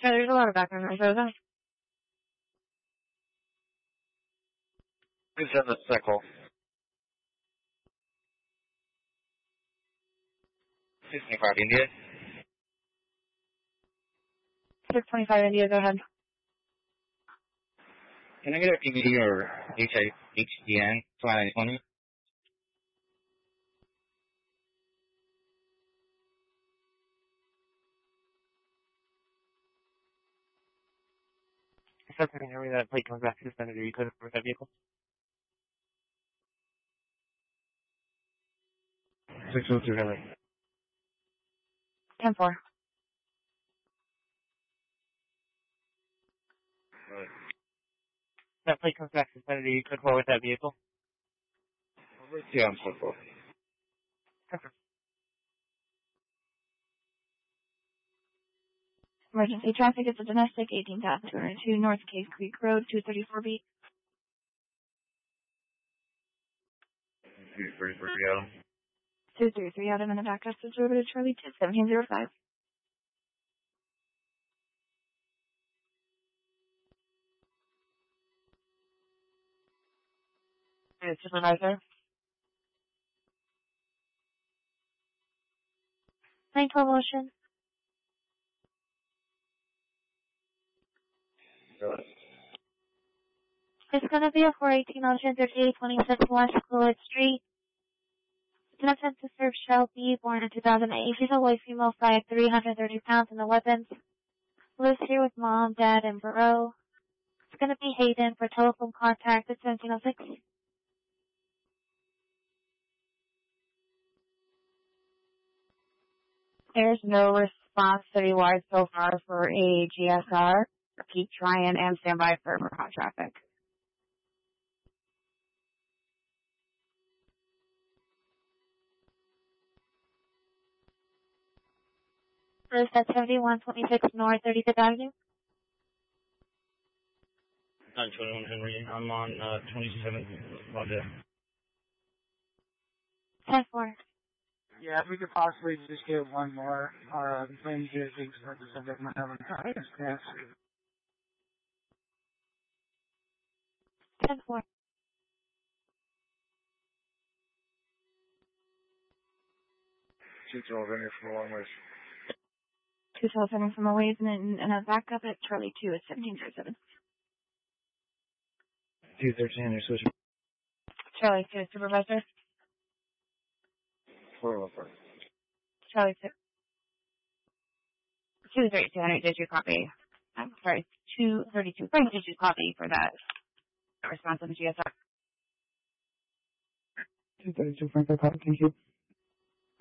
There's a lot of background noise. What was that? Please send the cycle. 625 India. 625 India, go ahead. Can I get a PVD or HDN 2920? If you can hear me, that plate comes back suspended, or you could report that vehicle. 602 Henry. 10-4. That plate comes back suspended, or you could forward that vehicle. Yeah, I'm so close. Emergency traffic is a domestic 18,202 North Cave Creek Road, 234B. 233 Adam. 233 Adam in the backup is over to Charlie 21705. Supervisor. 912 Ocean. It's going to be a 418 Ocean 3826 West Willard Street. It's an attempt to serve Shell B, born in 2008. She's a white female, 5'3", 130 pounds, and the weapons. Lives here with mom, dad, and bro. It's going to be Hayden for telephone contact at 1706. There's no response citywide so far for a GSR. Keep trying and stand by for hot traffic. First at 7126 North 35th Avenue. 921 Henry. I'm on 27th. About there. 10-4. Yeah, if we could possibly just get one more, the claims here thinks that the subject might have an yes. 10-4. 212 in here from a long ways. 212 from a ways and a backup at Charlie 2 at 1707. 213, you're switching. Charlie 2, supervisor. 414. Charlie 2. 232, did you copy? I'm sorry, 232. Did you copy for that response on the GSR? 232, Frank, I copy. Thank you.